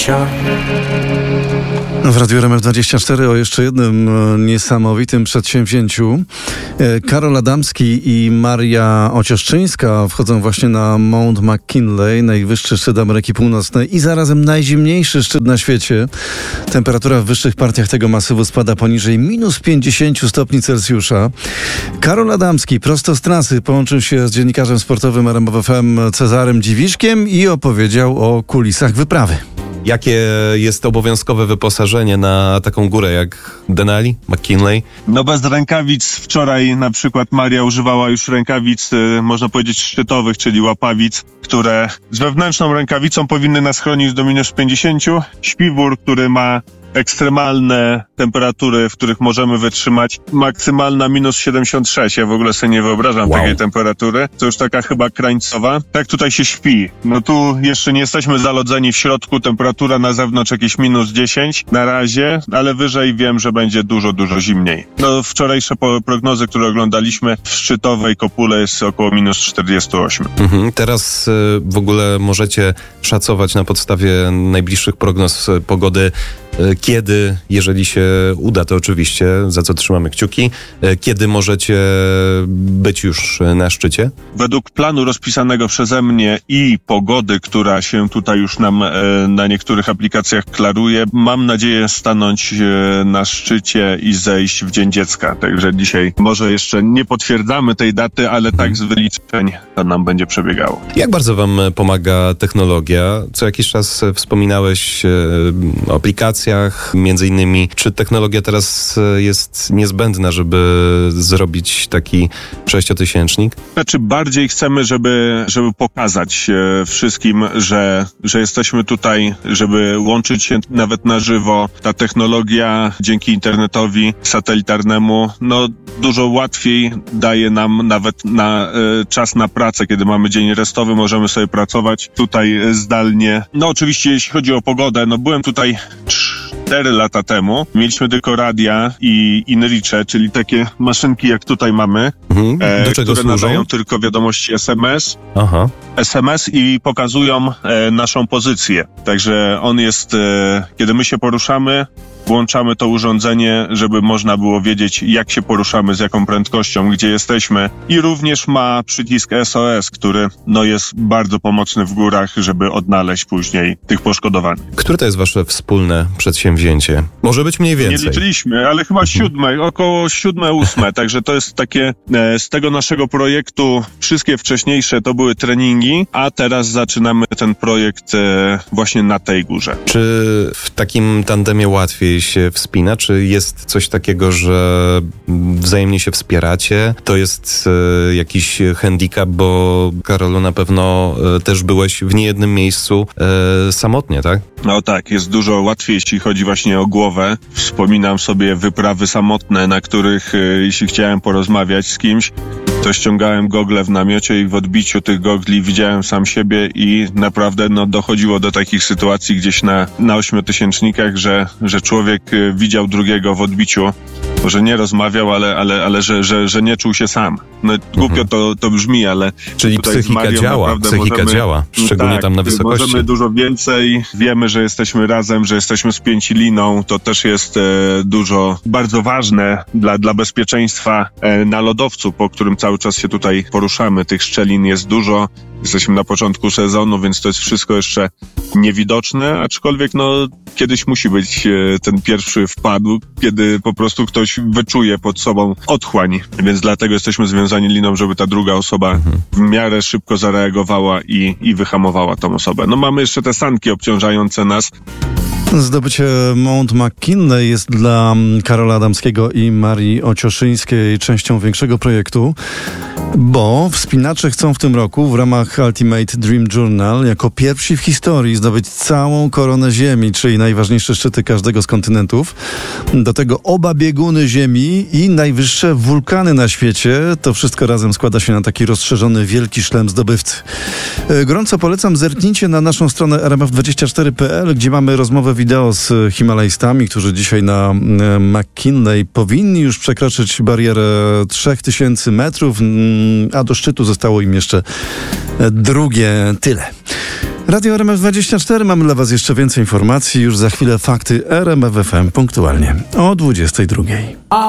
W Radiu RMF24 o jeszcze jednym niesamowitym przedsięwzięciu. Karol Adamski i Maria Ocieszczyńska wchodzą właśnie na Mount McKinley, najwyższy szczyt Ameryki Północnej i zarazem najzimniejszy szczyt na świecie. Temperatura w wyższych partiach tego masywu spada poniżej -50 stopni Celsjusza. Karol Adamski prosto z trasy połączył się z dziennikarzem sportowym RMF FM Cezarym Dziwiszkiem i opowiedział o kulisach wyprawy. Jakie jest obowiązkowe wyposażenie na taką górę jak Denali, McKinley? No bez rękawic. Wczoraj na przykład Maria używała już rękawic, można powiedzieć szczytowych, czyli łapawic, które z wewnętrzną rękawicą powinny nas chronić do -50. Śpiwór, który ma ekstremalne temperatury, w których możemy wytrzymać, maksymalna -76. Ja w ogóle sobie nie wyobrażam takiej temperatury. To już taka chyba krańcowa. Tak tutaj się śpi. No tu jeszcze nie jesteśmy zalodzeni w środku. Temperatura na zewnątrz jakieś -10 na razie, ale wyżej wiem, że będzie dużo, dużo zimniej. No wczorajsze prognozy, które oglądaliśmy w szczytowej kopule jest około -48. Teraz w ogóle możecie szacować na podstawie najbliższych prognoz pogody, kiedy, jeżeli się uda, to oczywiście, za co trzymamy kciuki, kiedy możecie być już na szczycie? Według planu rozpisanego przeze mnie i pogody, która się tutaj już nam na niektórych aplikacjach klaruje, mam nadzieję stanąć na szczycie i zejść w Dzień Dziecka. Także dzisiaj może jeszcze nie potwierdzamy tej daty, ale tak z wyliczeń to nam będzie przebiegało. Jak bardzo wam pomaga technologia? Co jakiś czas wspominałeś o aplikacjach, między innymi. Czy technologia teraz jest niezbędna, żeby zrobić taki 6-tysięcznik? Znaczy bardziej chcemy, żeby pokazać wszystkim, że jesteśmy tutaj, żeby łączyć się nawet na żywo. Ta technologia dzięki internetowi satelitarnemu dużo łatwiej daje nam nawet na czas na pracę. Kiedy mamy dzień restowy, możemy sobie pracować tutaj zdalnie. No oczywiście jeśli chodzi o pogodę, byłem tutaj 4 lata temu. Mieliśmy tylko radia i InReache, czyli takie maszynki jak tutaj mamy, do czego które służą? nadają tylko wiadomości SMS. Aha. SMS i pokazują naszą pozycję. Także on jest, kiedy my się poruszamy, włączamy to urządzenie, żeby można było wiedzieć, jak się poruszamy, z jaką prędkością, gdzie jesteśmy. I również ma przycisk SOS, który jest bardzo pomocny w górach, żeby odnaleźć później tych poszkodowanych. Które to jest wasze wspólne przedsięwzięcie? Może być mniej więcej. Nie liczyliśmy, ale chyba około 7-8. Także to jest takie, z tego naszego projektu, wszystkie wcześniejsze to były treningi, a teraz zaczynamy ten projekt właśnie na tej górze. Czy w takim tandemie łatwiej się wspina? Czy jest coś takiego, że wzajemnie się wspieracie? To jest jakiś handicap, bo Karolu, na pewno też byłeś w niejednym miejscu samotnie, tak? No tak, jest dużo łatwiej, jeśli chodzi właśnie o głowę. Wspominam sobie wyprawy samotne, na których jeśli chciałem porozmawiać z kimś, to ściągałem gogle w namiocie i w odbiciu tych gogli widziałem sam siebie i naprawdę dochodziło do takich sytuacji gdzieś na 8-tysięcznikach, że człowiek widział drugiego w odbiciu, może nie rozmawiał, ale że nie czuł się sam. Głupio to brzmi, ale... Czyli psychika działa, szczególnie tam na wysokości. Możemy dużo więcej, wiemy, że jesteśmy razem, że jesteśmy spięci liną, to też jest bardzo ważne dla bezpieczeństwa na lodowcu, po którym cały czas się tutaj poruszamy. Tych szczelin jest dużo, jesteśmy na początku sezonu, więc to jest wszystko jeszcze niewidoczne, aczkolwiek kiedyś musi być ten pierwszy wpadł, kiedy po prostu ktoś wyczuje pod sobą otchłań, więc dlatego jesteśmy związani liną, żeby ta druga osoba w miarę szybko zareagowała i wyhamowała tą osobę. Mamy jeszcze te sanki obciążające nas. Zdobycie Mount McKinley jest dla Karola Adamskiego i Marii Ocieszyńskiej częścią większego projektu, bo wspinacze chcą w tym roku w ramach Ultimate Dream Journal jako pierwsi w historii zdobyć całą koronę Ziemi, czyli najważniejsze szczyty każdego z kontynentów. Do tego oba bieguny Ziemi i najwyższe wulkany na świecie. To wszystko razem składa się na taki rozszerzony wielki szlem zdobywcy. Gorąco polecam, zerknijcie na naszą stronę rmf24.pl, gdzie mamy rozmowę wideo z himalajstami, którzy dzisiaj na McKinley powinni już przekroczyć barierę 3000 metrów, a do szczytu zostało im jeszcze drugie tyle. Radio RMF24, mamy dla Was jeszcze więcej informacji. Już za chwilę fakty RMF FM punktualnie o 22:00.